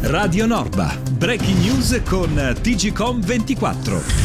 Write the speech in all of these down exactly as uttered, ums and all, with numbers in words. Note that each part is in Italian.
Radio Norba, breaking news con T G Com ventiquattro.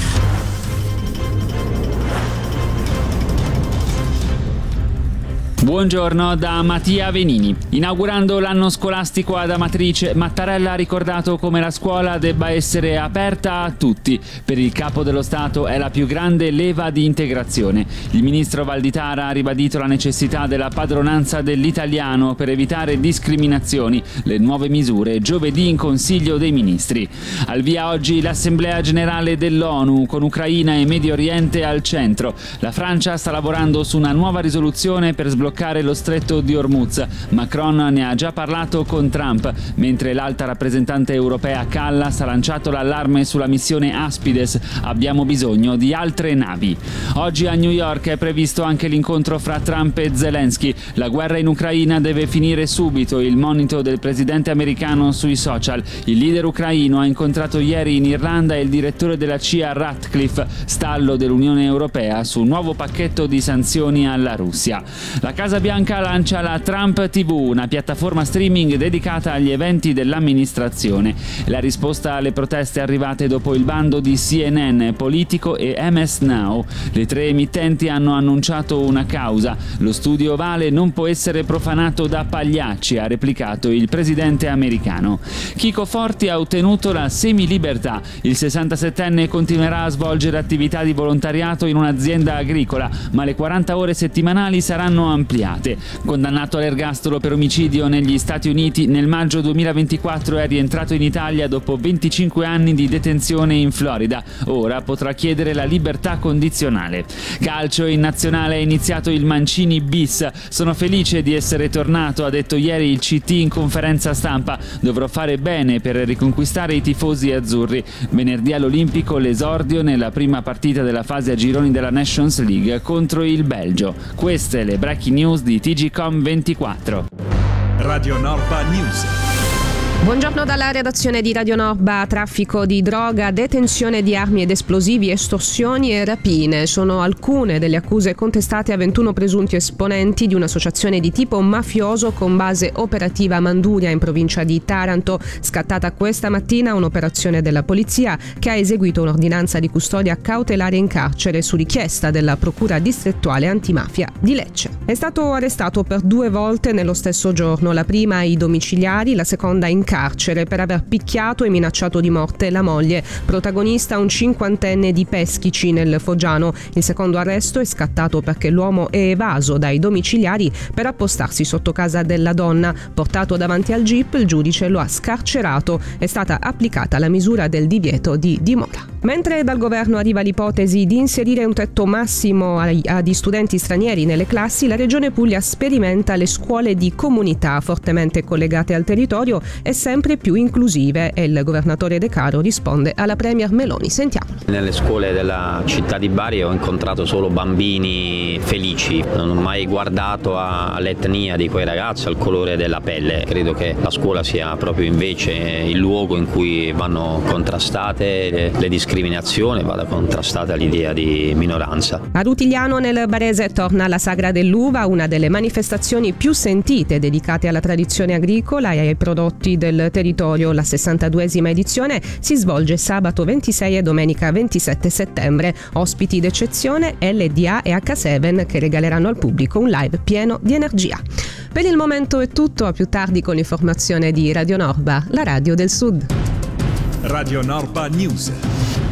Buongiorno da Mattia Venini. Inaugurando l'anno scolastico ad Amatrice, Mattarella ha ricordato come la scuola debba essere aperta a tutti. Per il Capo dello Stato è la più grande leva di integrazione. Il ministro Valditara ha ribadito la necessità della padronanza dell'italiano per evitare discriminazioni. Le nuove misure giovedì in Consiglio dei Ministri. Al via oggi l'Assemblea Generale dell'ONU con Ucraina e Medio Oriente al centro. La Francia sta lavorando su una nuova risoluzione per sbloccare lo stretto di Hormuz. Macron ne ha già parlato con Trump, mentre l'alta rappresentante europea Kallas ha lanciato l'allarme sulla missione Aspides. Abbiamo bisogno di altre navi. Oggi a New York è previsto anche l'incontro fra Trump e Zelensky. La guerra in Ucraina deve finire subito, il monito del presidente americano sui social. Il leader ucraino ha incontrato ieri in Irlanda il direttore della C I A Ratcliffe, stallo dell'Unione Europea su un nuovo pacchetto di sanzioni alla Russia. La Casa Bianca lancia la Trump T V, una piattaforma streaming dedicata agli eventi dell'amministrazione. La risposta alle proteste arrivate dopo il bando di C N N, Politico e M S Now. Le tre emittenti hanno annunciato una causa. Lo studio ovale non può essere profanato da pagliacci, ha replicato il presidente americano. Chico Forti ha ottenuto la semilibertà. Il sessantasettenne continuerà a svolgere attività di volontariato in un'azienda agricola, ma le quaranta ore settimanali saranno ampliate. Condannato all'ergastolo per omicidio negli Stati Uniti, nel maggio duemilaventiquattro è rientrato in Italia dopo venticinque anni di detenzione in Florida. Ora potrà chiedere la libertà condizionale. Calcio, in nazionale è iniziato il Mancini bis. Sono felice di essere tornato, ha detto ieri il C T in conferenza stampa. Dovrò fare bene per riconquistare i tifosi azzurri. Venerdì all'Olimpico l'esordio nella prima partita della fase a gironi della Nations League contro il Belgio. Queste le breaking news di T G Com ventiquattro. Radio Norba News. Buongiorno dalla redazione di Radio Norba. Traffico di droga, detenzione di armi ed esplosivi, estorsioni e rapine sono alcune delle accuse contestate a ventuno presunti esponenti di un'associazione di tipo mafioso con base operativa a Manduria in provincia di Taranto. Scattata questa mattina un'operazione della polizia che ha eseguito un'ordinanza di custodia cautelare in carcere su richiesta della Procura distrettuale antimafia di Lecce. È stato arrestato per due volte nello stesso giorno, la prima ai domiciliari, la seconda in carcere per aver picchiato e minacciato di morte la moglie, protagonista un cinquantenne di Peschici nel Foggiano. Il secondo arresto è scattato perché l'uomo è evaso dai domiciliari per appostarsi sotto casa della donna. Portato davanti al Jeep, il giudice lo ha scarcerato. È stata applicata la misura del divieto di dimora. Mentre dal governo arriva l'ipotesi di inserire un tetto massimo agli studenti stranieri nelle classi, la Regione Puglia sperimenta le scuole di comunità fortemente collegate al territorio e sempre più inclusive, e il governatore De Caro risponde alla premier Meloni. Sentiamolo. Nelle scuole della città di Bari ho incontrato solo bambini felici, non ho mai guardato all'etnia di quei ragazzi, al colore della pelle. Credo che la scuola sia proprio invece il luogo in cui vanno contrastate le, le discriminazioni, vada contrastata l'idea di minoranza. A Rutigliano nel Barese torna la Sagra dell'Uva, una delle manifestazioni più sentite dedicate alla tradizione agricola e ai prodotti del territorio. La sessantaduesima edizione si svolge sabato ventisei e domenica ventisette settembre. Ospiti d'eccezione L D A e H sette che regaleranno al pubblico un live pieno di energia. Per il momento è tutto, a più tardi con l'informazione di Radio Norba, la radio del Sud. Radio Norba News.